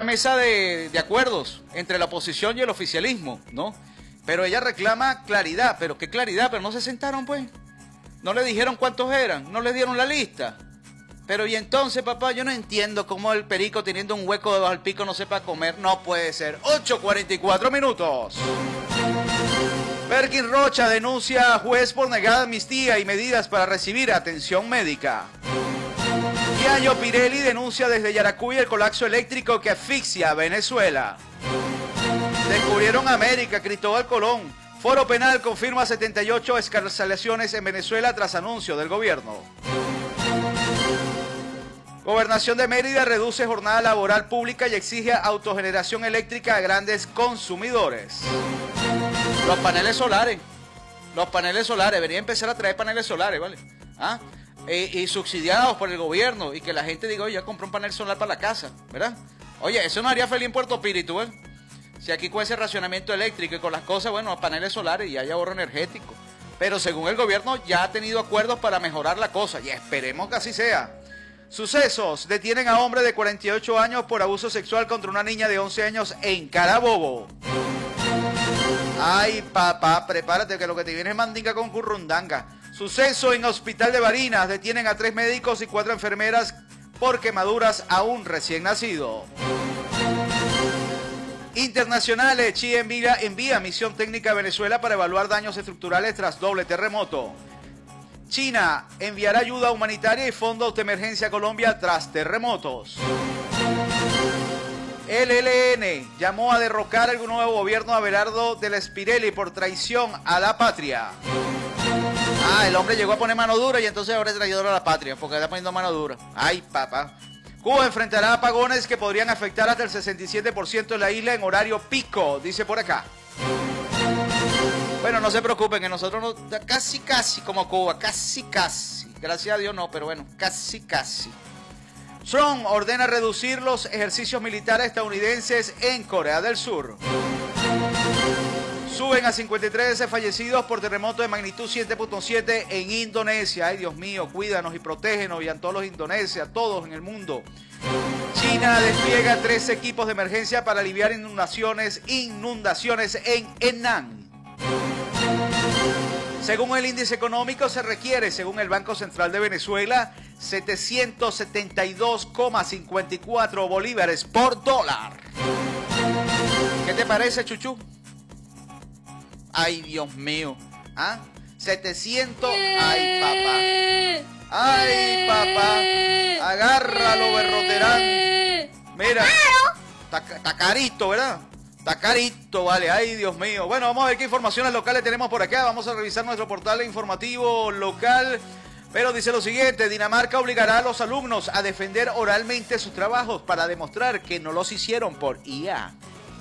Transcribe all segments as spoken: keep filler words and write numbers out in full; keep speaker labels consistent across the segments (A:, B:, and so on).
A: mesa de, de acuerdos entre la oposición y el oficialismo, ¿no? Pero ella reclama claridad. ¿Pero qué claridad? Pero no se sentaron, pues. No le dijeron cuántos eran, no le dieron la lista. Pero y entonces, papá, yo no entiendo cómo el perico teniendo un hueco debajo del pico no sepa comer. No puede ser. ocho cuarenta y cuatro minutos. Perkin Rocha denuncia a juez por negada amnistía y medidas para recibir atención médica. Gianjo Pirelli denuncia desde Yaracuy el colapso eléctrico que asfixia a Venezuela. Descubrieron América, Cristóbal Colón. Foro Penal confirma setenta y ocho excarcelaciones en Venezuela tras anuncio del gobierno. Gobernación de Mérida reduce jornada laboral pública y exige autogeneración eléctrica a grandes consumidores. Los paneles solares, los paneles solares, debería empezar a traer paneles solares, ¿vale? ¿Ah? Y, y subsidiados por el gobierno y que la gente diga, oye, ya compré un panel solar para la casa, ¿verdad? Oye, eso nos haría feliz en Puerto Píritu, ¿eh? Si aquí con ese racionamiento eléctrico y con las cosas, bueno, los paneles solares y hay ahorro energético. Pero según el gobierno ya ha tenido acuerdos para mejorar la cosa y esperemos que así sea. Sucesos, detienen a hombre de cuarenta y ocho años por abuso sexual contra una niña de once años en Carabobo. Ay, papá, prepárate que lo que te viene es mandinga con currundanga. Suceso en Hospital de Barinas, detienen a tres médicos y cuatro enfermeras por quemaduras a un recién nacido. Internacionales, Chile envía, envía misión técnica a Venezuela para evaluar daños estructurales tras doble terremoto. China enviará ayuda humanitaria y fondos de emergencia a Colombia tras terremotos. El E L N llamó a derrocar el nuevo gobierno a Abelardo del Espirelli por traición a la patria. Ah, el hombre llegó a poner mano dura y entonces ahora es traidor a la patria porque está poniendo mano dura. Ay, papá. Cuba enfrentará apagones que podrían afectar hasta el sesenta y siete por ciento de la isla en horario pico, dice por acá. Bueno, no se preocupen, que nosotros no, casi, casi como Cuba, casi, casi. Gracias a Dios no, pero bueno, casi, casi. Trump ordena reducir los ejercicios militares estadounidenses en Corea del Sur. Suben a cincuenta y tres fallecidos por terremoto de magnitud siete punto siete en Indonesia. Ay, Dios mío, cuídanos y protégenos y a todos los indonesios, a todos en el mundo. China despliega tres equipos de emergencia para aliviar inundaciones, inundaciones en Henan. Según el índice económico, se requiere, según el Banco Central de Venezuela, setecientos setenta y dos coma cincuenta y cuatro bolívares por dólar. ¿Qué te parece, Chuchu? Ay, Dios mío. ¿Ah? setecientos. Ay, papá. Ay, papá. Agárralo, berroterán. Mira. Está carito, ¿verdad? Está carito, vale. Ay, Dios mío. Bueno, vamos a ver qué informaciones locales tenemos por acá. Vamos a revisar nuestro portal informativo local. Pero dice lo siguiente: Dinamarca obligará a los alumnos a defender oralmente sus trabajos para demostrar que no los hicieron por I A.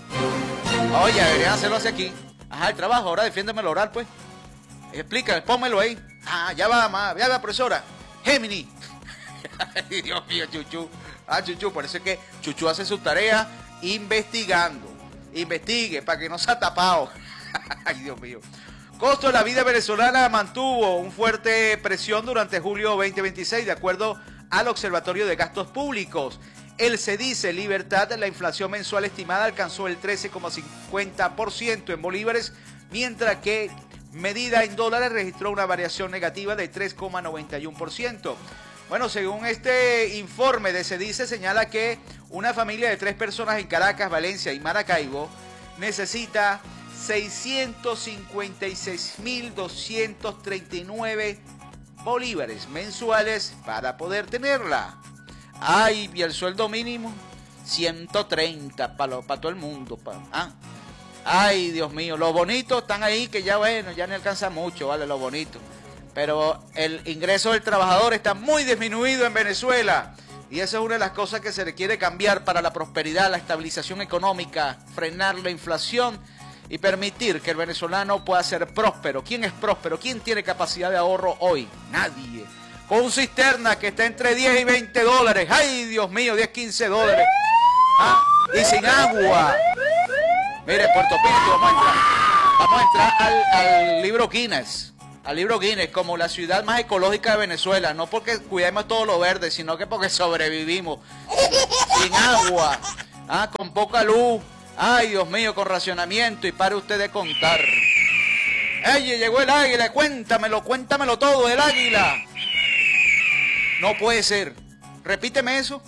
A: Oye, deberían hacerlo así aquí. Ajá, el trabajo, ahora defiéndeme el oral, pues. Explícame, pónmelo ahí. Ah, ya va, ma, ya va, profesora. Gemini. Ay, Dios mío, Chuchu. Ah, Chuchu, parece que Chuchu hace su tarea investigando. Investigue para que no se ha tapado. Ay, Dios mío. Costo de la vida venezolana mantuvo un fuerte presión durante julio veinte veintiséis, de acuerdo al Observatorio de Gastos Públicos. El CEDICE Libertad, la inflación mensual estimada alcanzó el trece coma cincuenta por ciento en bolívares, mientras que medida en dólares registró una variación negativa de tres coma noventa y uno por ciento. Bueno, según este informe de CEDICE, señala que una familia de tres personas en Caracas, Valencia y Maracaibo necesita seiscientos cincuenta y seis mil doscientos treinta y nueve bolívares mensuales para poder tenerla. Ay, y el sueldo mínimo, ciento treinta para pa todo el mundo. Pa, ¿ah? Ay, Dios mío, los bonitos están ahí que ya, bueno, ya no alcanza mucho, vale, los bonitos. Pero el ingreso del trabajador está muy disminuido en Venezuela. Y esa es una de las cosas que se requiere cambiar para la prosperidad, la estabilización económica, frenar la inflación y permitir que el venezolano pueda ser próspero. ¿Quién es próspero? ¿Quién tiene capacidad de ahorro hoy? Nadie. Con un cisterna que está entre diez y veinte dólares. ¡Ay, Dios mío! diez, quince dólares. ¿Ah? Y sin agua. Mire, Puerto Píritu, vamos a entrar. Vamos a entrar al, al libro Guinness. Al libro Guinness como la ciudad más ecológica de Venezuela. No porque cuidemos todo lo verde, sino que porque sobrevivimos. Sin agua. ¿Ah? Como poca luz. Ay, Dios mío, con racionamiento y pare usted de contar. ¡Ey, llegó el águila! Cuéntamelo, cuéntamelo todo, el águila. No puede ser. Repíteme eso.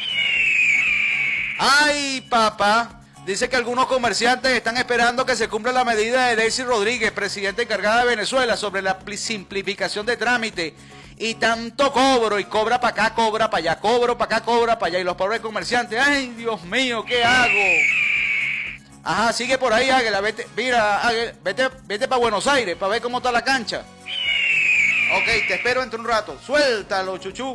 A: ¡Ay, papá! Dice que algunos comerciantes están esperando que se cumpla la medida de Daisy Rodríguez, presidenta encargada de Venezuela, sobre la simplificación de trámite. Y tanto cobro, y cobra para acá, cobra para allá, cobro para acá, cobra para allá. Y los pobres comerciantes, ¡ay, Dios mío, qué hago! Ajá, sigue por ahí, Águila, vete, mira, Águila, vete, vete para Buenos Aires, para ver cómo está la cancha. Ok, te espero entre un rato. Suéltalo, chuchú.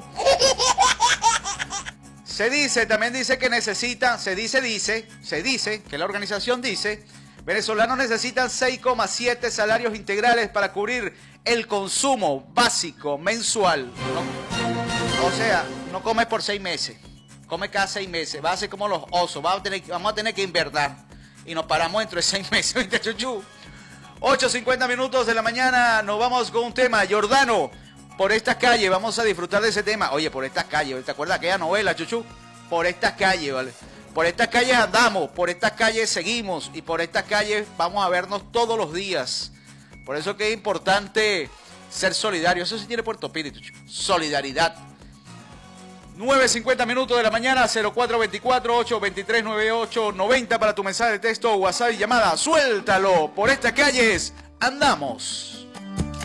A: Se dice, también dice que necesita, se dice, dice, se dice, que la organización dice, venezolanos necesitan seis coma siete salarios integrales para cubrir el consumo básico mensual. ¿No? O sea, no comes por seis meses, comes cada seis meses, va a ser como los osos, vamos a tener, vamos a tener que invertir. Y nos paramos dentro de seis meses, ¿viste, chuchú? ocho cincuenta minutos de la mañana, nos vamos con un tema. Jordano, por estas calles, vamos a disfrutar de ese tema. Oye, por estas calles, ¿te acuerdas de aquella novela, chuchú? Por estas calles, ¿vale? Por estas calles andamos, por estas calles seguimos y por estas calles vamos a vernos todos los días. Por eso que es importante ser solidario. Eso sí tiene Puerto Píritu, chuchú. Solidaridad. nueve cincuenta minutos de la mañana, cero cuatro veinticuatro, ocho veintitrés, noventa y ocho noventa para tu mensaje de texto, WhatsApp y llamada. Suéltalo, por estas calles andamos.